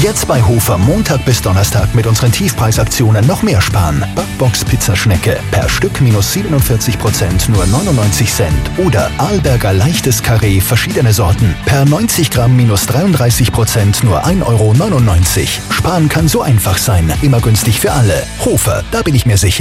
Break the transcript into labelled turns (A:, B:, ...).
A: Jetzt bei Hofer Montag bis Donnerstag mit unseren Tiefpreisaktionen noch mehr sparen. Backbox Pizzaschnecke per Stück minus 47% nur 99 Cent. Oder Arlberger leichtes Karree verschiedene Sorten per 90 Gramm minus 33% nur 1,99 Euro. Sparen kann so einfach sein. Immer günstig für alle. Hofer, da bin ich mir sicher.